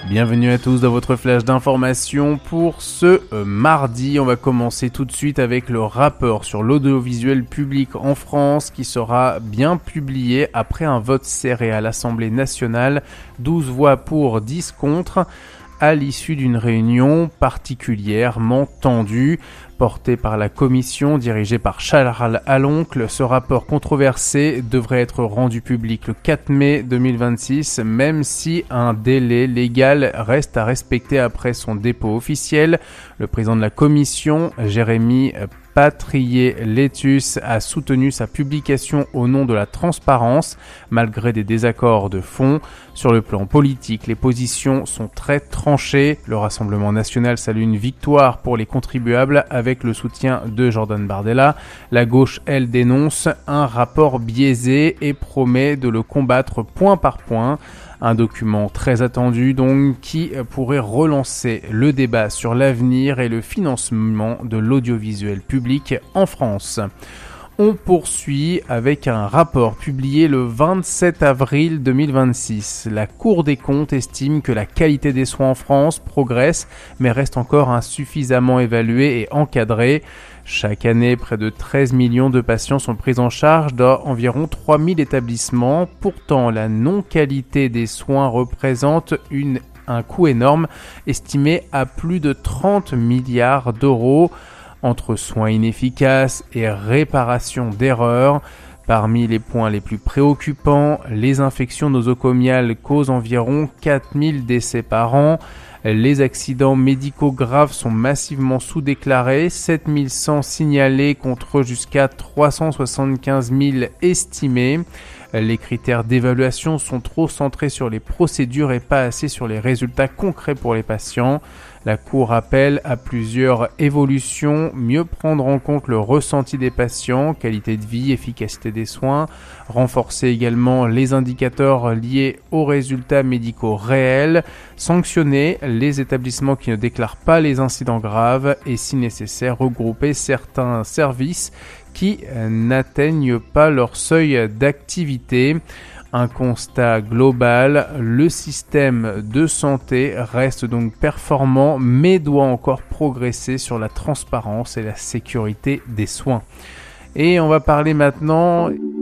Bienvenue à tous dans votre flash d'information pour ce mardi. On va commencer tout de suite avec le rapport sur l'audiovisuel public en France qui sera bien publié après un vote serré à l'Assemblée nationale. 12 voix pour, 10 contre. À l'issue d'une réunion particulièrement tendue, portée par la commission dirigée par Charles Aloncle. Ce rapport controversé devrait être rendu public le 4 mai 2026, même si un délai légal reste à respecter après son dépôt officiel. Le président de la commission, Jérémy Patrier-Létus, a soutenu sa publication au nom de la transparence, malgré des désaccords de fond. Sur le plan politique, les positions sont très tranchées. Le Rassemblement national salue une victoire pour les contribuables avec le soutien de Jordan Bardella. La gauche, elle, dénonce un rapport biaisé et promet de le combattre point par point. Un document très attendu donc qui pourrait relancer le débat sur l'avenir et le financement de l'audiovisuel public en France. On poursuit avec un rapport publié le 27 avril 2026. La Cour des comptes estime que la qualité des soins en France progresse, mais reste encore insuffisamment évaluée et encadrée. Chaque année, près de 13 millions de patients sont pris en charge dans environ 3000 établissements. Pourtant, la non-qualité des soins représente un coût énorme, estimé à plus de 30 milliards d'euros. Entre soins inefficaces et réparation d'erreurs, parmi les points les plus préoccupants, les infections nosocomiales causent environ 4000 décès par an. Les accidents médicaux graves sont massivement sous-déclarés, 7100 signalés contre jusqu'à 375 000 estimés. Les critères d'évaluation sont trop centrés sur les procédures et pas assez sur les résultats concrets pour les patients. La Cour appelle à plusieurs évolutions, mieux prendre en compte le ressenti des patients, qualité de vie, efficacité des soins, renforcer également les indicateurs liés aux résultats médicaux réels, sanctionner les établissements qui ne déclarent pas les incidents graves et si nécessaire regrouper certains services qui n'atteignent pas leur seuil d'activité. Un constat global, le système de santé reste donc performant mais doit encore progresser sur la transparence et la sécurité des soins. Et on va parler maintenant